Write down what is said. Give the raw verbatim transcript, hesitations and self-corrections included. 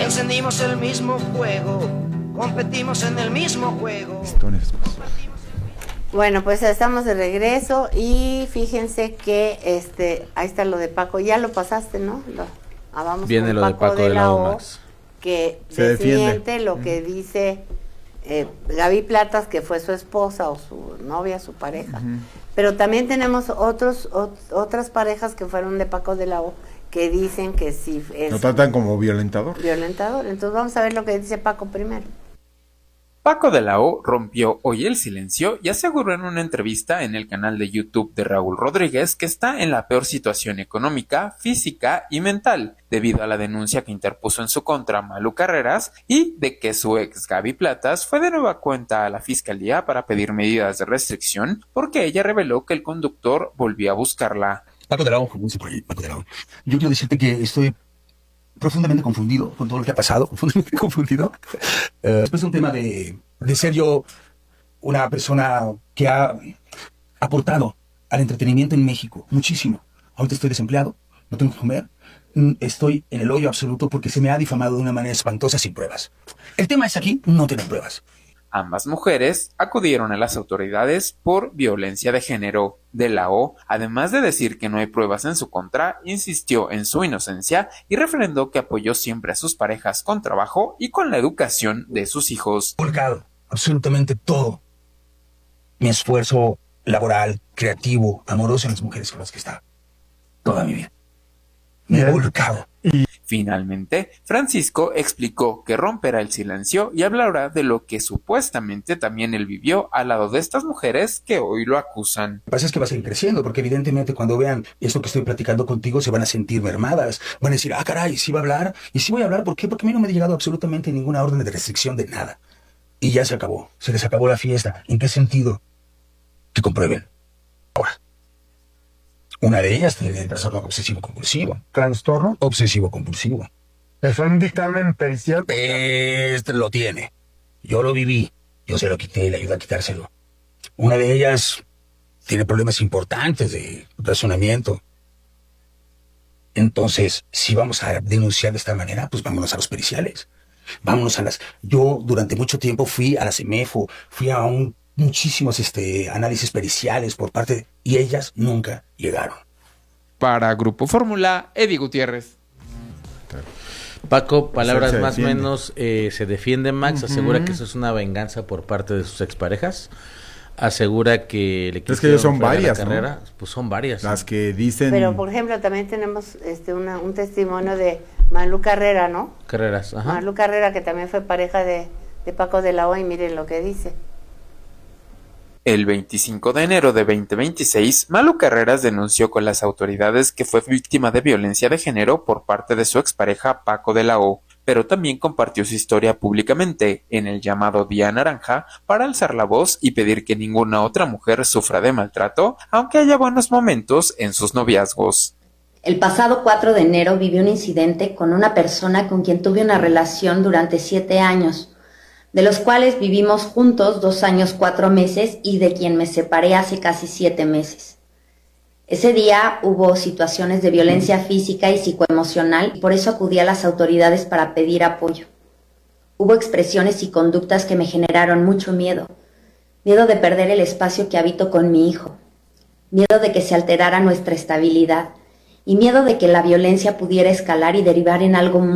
encendimos el mismo fuego, competimos en el mismo juego. Bueno, pues estamos de regreso y fíjense que este, ahí está lo de Paco, ya lo pasaste, ¿no? Lo, ah, vamos Viene con lo de Paco de la O, Max. Que Se desmiente defiende. lo que dice eh, Gaby Platas, que fue su esposa o su novia, su pareja. Uh-huh. Pero también tenemos otros ot, otras parejas que fueron de Paco de la O, que dicen que sí es... Lo tratan como violentador. Violentador. Entonces vamos a ver lo que dice Paco primero. Paco de la O rompió hoy el silencio y aseguró en una entrevista en el canal de YouTube de Raúl Rodríguez que está en la peor situación económica, física y mental, debido a la denuncia que interpuso en su contra Malú Carreras y de que su ex Gaby Platas fue de nueva cuenta a la fiscalía para pedir medidas de restricción porque ella reveló que el conductor volvió a buscarla. Paco de la O, como dice por ahí, Paco de la O. Yo quiero decirte que estoy profundamente confundido con todo lo que ha pasado, profundamente confundido. Uh, después de un tema de, de ser yo una persona que ha aportado al entretenimiento en México muchísimo. Ahorita estoy desempleado, no tengo que comer, estoy en el hoyo absoluto porque se me ha difamado de una manera espantosa sin pruebas. El tema es aquí no tener pruebas. Ambas mujeres acudieron a las autoridades por violencia de género. De la O, además de decir que no hay pruebas en su contra, insistió en su inocencia y refrendó que apoyó siempre a sus parejas con trabajo y con la educación de sus hijos. Volcado absolutamente todo mi esfuerzo laboral, creativo, amoroso en las mujeres con las que estaba toda mi vida. Me he volcado. Finalmente, Francisco explicó que romperá el silencio y hablará de lo que supuestamente también él vivió al lado de estas mujeres que hoy lo acusan. Lo que pasa es que va a seguir creciendo, porque evidentemente cuando vean esto que estoy platicando contigo se van a sentir mermadas, van a decir, ah caray, sí va a hablar, y sí voy a hablar, ¿por qué? Porque a mí no me ha llegado absolutamente ninguna orden de restricción de nada. Y ya se acabó, se les acabó la fiesta. ¿En qué sentido? Que comprueben. Ahora. Una de ellas tiene trastorno obsesivo-compulsivo. ¿Trastorno? Obsesivo-compulsivo. ¿Es un dictamen pericial? Este lo tiene. Yo lo viví. Yo se lo quité y le ayudé a quitárselo. Una de ellas tiene problemas importantes de razonamiento. Entonces, si vamos a denunciar de esta manera, pues vámonos a los periciales. Vámonos a las... Yo durante mucho tiempo fui a la CEMEFO, fui a un... muchísimos este, análisis periciales por parte de, y ellas nunca llegaron. Para Grupo Fórmula, Eddie Gutiérrez. Paco, palabras o sea, más o menos, eh, se defiende Max, uh-huh. Asegura que eso es una venganza por parte de sus exparejas. Asegura que le es que ellos son varias, la carrera. ¿no? Pues son varias. Las ¿no? que dicen... Pero, por ejemplo, también tenemos este una, un testimonio de Malú Carrera, ¿no? Carreras, ajá. Malú Carrera, que también fue pareja de, de Paco de la O, y miren lo que dice. El veinticinco de enero de veinte veintiséis, Malú Carreras denunció con las autoridades que fue víctima de violencia de género por parte de su expareja Paco de la O, pero también compartió su historia públicamente en el llamado Día Naranja para alzar la voz y pedir que ninguna otra mujer sufra de maltrato, aunque haya buenos momentos en sus noviazgos. El pasado cuatro de enero viví un incidente con una persona con quien tuve una relación durante siete años, de los cuales vivimos juntos dos años cuatro meses y de quien me separé hace casi siete meses. Ese día hubo situaciones de violencia física y psicoemocional y por eso acudí a las autoridades para pedir apoyo. Hubo expresiones y conductas que me generaron mucho miedo, miedo de perder el espacio que habito con mi hijo, miedo de que se alterara nuestra estabilidad y miedo de que la violencia pudiera escalar y derivar en algo